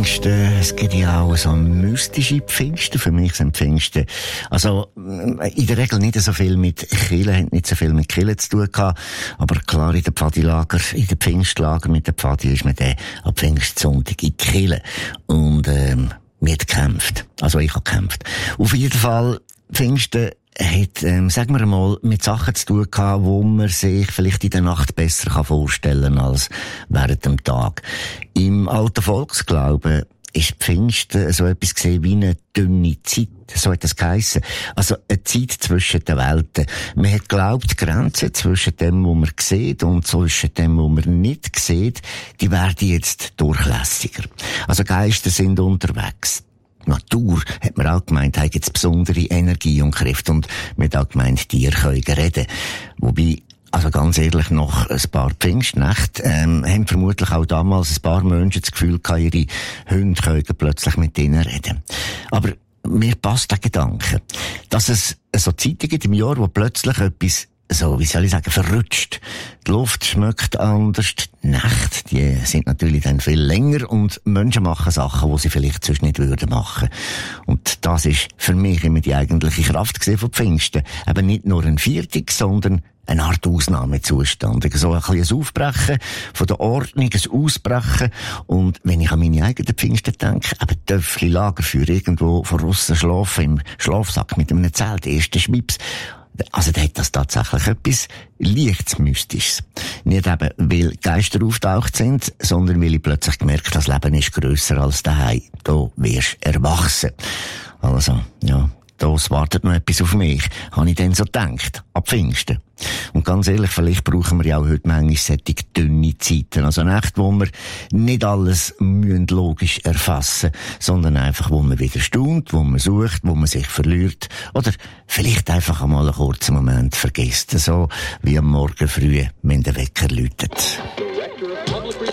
Pfingsten, es gibt ja auch so mystische Pfingsten. Für mich sind Pfingsten, also in der Regel nicht so viel mit Kirche, hat nicht so viel mit Kirche zu tun gehabt. Aber klar, in den Pfadilager, in den Pfingstlager mit den Pfadi ist man dann am Pfingstsonntag in die Kirche. Und wir haben gekämpft. Also ich habe gekämpft. Auf jeden Fall, Pfingsten hat, sagen wir mal, mit Sachen zu tun gehabt, wo man sich vielleicht in der Nacht besser vorstellen kann als während dem Tag. Im alten Volksglauben ist Pfingsten so etwas gesehen wie eine dünne Zeit. So hat das geheissen. Also eine Zeit zwischen den Welten. Man hat geglaubt, die Grenze zwischen dem, was man sieht und zwischen dem, was man nicht sieht, die werden jetzt durchlässiger. Also Geister sind unterwegs. Natur, hat man auch gemeint, hat jetzt besondere Energie und Kräfte. Und man hat auch gemeint, Tiere können reden. Wobei, also ganz ehrlich, noch ein paar Pfingstnächte, haben vermutlich auch damals ein paar Menschen das Gefühl gehabt, ihre Hunde können plötzlich mit ihnen reden. Aber mir passt der Gedanke, dass es so Zeiten gibt im Jahr, wo plötzlich etwas, so, wie soll ich sagen, verrutscht. Die Luft schmeckt anders, die Nächte, die sind natürlich dann viel länger und Menschen machen Sachen, die sie vielleicht sonst nicht würden machen. Und das ist für mich immer die eigentliche Kraft gewesen von Pfingsten. Eben nicht nur ein Viertag, sondern eine Art Ausnahmezustand. So ein bisschen ein Aufbrechen von der Ordnung, ein Ausbrechen. Und wenn ich an meine eigenen Pfingsten denke, eben Töffli, Lagerfeuer, irgendwo von Russen schlafen, im Schlafsack mit einem Zelt, ersten Schwips. Also da hat das tatsächlich etwas leicht Mystisches. Nicht eben, weil Geister auftaucht sind, sondern weil ich plötzlich gemerkt habe, das Leben ist grösser als daheim. Da wirst du erwachsen. Also, ja, da wartet noch etwas auf mich. Habe ich dann so gedacht, ab Pfingsten. Und ganz ehrlich, vielleicht brauchen wir ja auch heute manchmal solche dünne Zeiten. Also Nächte, wo wir nicht alles logisch erfassen, sondern einfach, wo man wieder staunt, wo man sucht, wo man sich verliert. Oder vielleicht einfach einmal einen kurzen Moment vergisst. So wie am Morgen früh, wenn der Wecker läutet.